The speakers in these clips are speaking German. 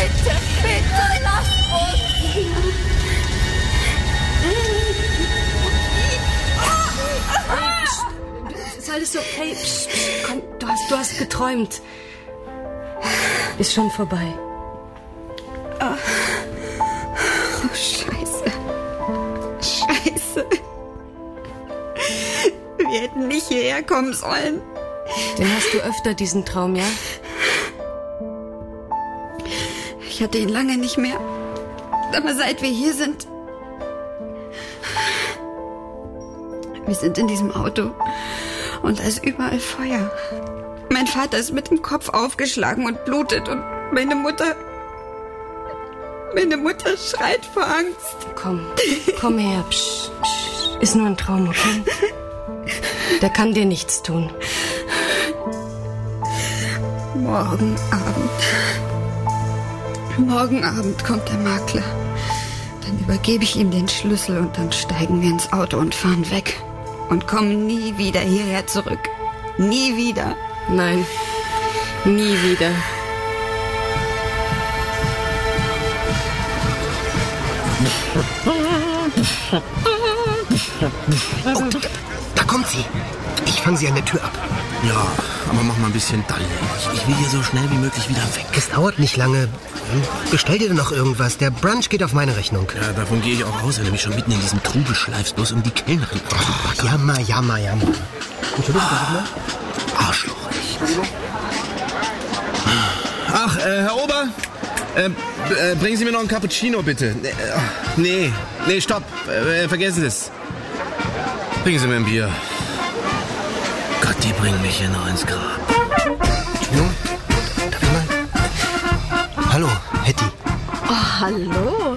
Bitte, bitte, lass uns! Ist alles okay? Psst, komm, du hast geträumt. Ist schon vorbei. Oh, Scheiße. Scheiße. Wir hätten nicht hierher kommen sollen. Den hast du öfter, diesen Traum, ja? Ich hatte ihn lange nicht mehr. Aber seit wir hier sind... Wir sind in diesem Auto und da ist überall Feuer. Mein Vater ist mit dem Kopf aufgeschlagen und blutet und meine Mutter schreit vor Angst. Komm her. Psst, psst. Ist nur ein Traum, okay? Der kann dir nichts tun. Morgen Abend kommt der Makler. Dann übergebe ich ihm den Schlüssel und dann steigen wir ins Auto und fahren weg. Und kommen nie wieder hierher zurück. Nie wieder. Nein, nie wieder. Oh, da kommt sie. Ich fange sie an der Tür ab. Ja, aber mach mal ein bisschen Dalle. Ich will hier so schnell wie möglich wieder weg. Es dauert nicht lange. Bestell dir noch irgendwas. Der Brunch geht auf meine Rechnung. Ja, davon gehe ich auch aus, wenn du mich schon mitten in diesem Trubel schleifst, bloß um die Kellnerin Jammer. Entschuldigung, darf ich mal? Arschloch. Ach, Herr Ober, bringen Sie mir noch einen Cappuccino, bitte. Nee, stopp. Vergessen Sie es. Bringen Sie mir ein Bier. Gott, die bringen mich hier noch ins Grab. Entschuldigung, darf ich mal? Hallo, Hetty. Oh, hallo.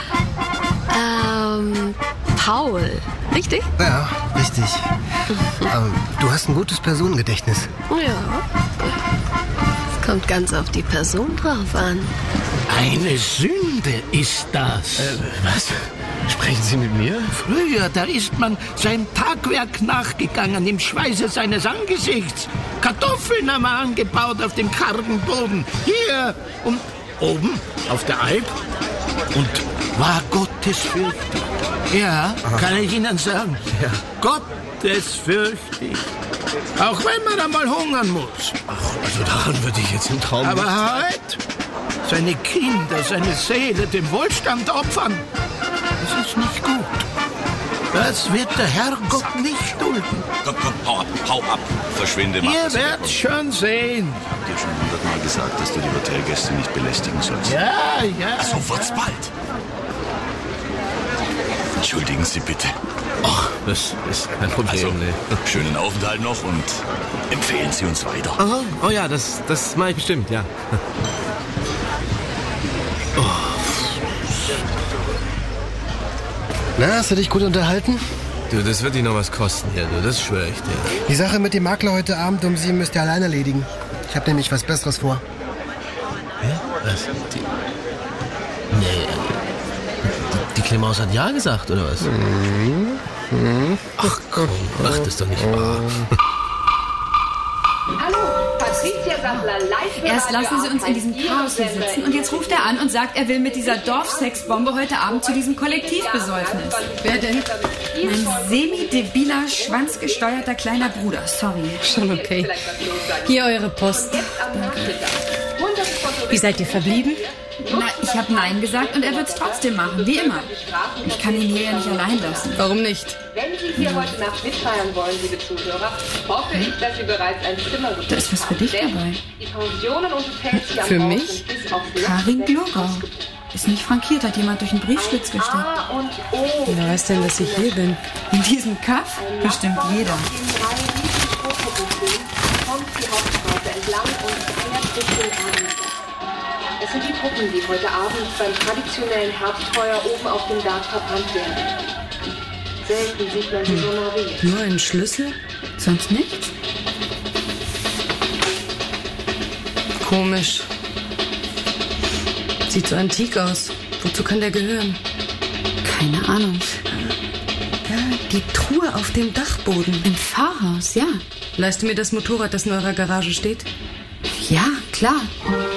Paul, richtig? Ja, richtig. Du hast ein gutes Personengedächtnis. Ja. Es kommt ganz auf die Person drauf an. Eine Sünde ist das. Was? Sprechen Sie mit mir? Früher, da ist man seinem Tagwerk nachgegangen im Schweiße seines Angesichts. Kartoffeln haben wir angebaut auf dem kargen Boden. Hier und oben auf der Alp. Und war gottesfürchtig. Ja, kann ich Ihnen sagen. Ja. Gottesfürchtig. Auch wenn man einmal hungern muss. Ach, also daran würde ich jetzt im Traum Aber nicht... halt! Seine Kinder, seine Seele dem Wohlstand opfern. Das ist nicht gut. Das wird der Herrgott nicht dulden. Komm, hau ab. Verschwinde mal. Ihr werdet schon sehen. Ich hab dir schon 100-mal gesagt, dass du die Hotelgäste nicht belästigen sollst. Ja. So wird's bald. Entschuldigen Sie bitte. Ach, das ist kein Problem. Also, nee. schönen Aufenthalt noch und empfehlen Sie uns weiter. Aha. Oh ja, das mache ich bestimmt, ja. Na, hast du dich gut unterhalten? Du, das wird dich noch was kosten hier, du. Das schwöre ich dir. Die Sache mit dem Makler heute Abend um 7 müsst ihr allein erledigen. Ich habe nämlich was Besseres vor. Hä? Was? Die Clemence hat ja gesagt, oder was? Ach komm, mach das doch nicht wahr. Hallo, Patricia Sattler, live. Erst lassen Sie uns in diesem Chaos hier sitzen und jetzt ruft er an und sagt, er will mit dieser Dorfsexbombe heute Abend zu diesem Kollektivbesäufnis. Wer denn? Ein semi-debiler, schwanzgesteuerter kleiner Bruder, sorry. Schon okay. Hier eure Post. Wie seid ihr verblieben? Na, ich habe Nein gesagt und er wird es trotzdem machen, wie immer. Ich kann ihn hier ja nicht allein lassen. Warum nicht? Wenn Sie hier heute Nacht mitfeiern wollen, liebe Zuhörer, hoffe ich, dass Sie bereits ein Zimmer gefunden haben. Da ist was für dich dabei. Die Pensionen und Hotels hier Für am Ort mich? sind bis auf Karin Glogau. Ist nicht frankiert, hat jemand durch einen Briefschlitz gesteckt. A und O. Wer weiß denn, dass ich hier bin? In diesem Kaff bestimmt jeder. Kommt die Hauptstraße entlang und feiert Richtung Abend. Es sind die Puppen, die heute Abend beim traditionellen Herbstfeuer oben auf dem Berg verbrannt werden. Selten sieht man sie so nah wie jetzt. Nur ein Schlüssel? Sonst nichts? Komisch. Sieht so antik aus. Wozu kann der gehören? Keine Ahnung. Ja, die Truhe auf dem Dachboden. Im Pfarrhaus, ja. Leihst du mir das Motorrad, das in eurer Garage steht? Ja, klar.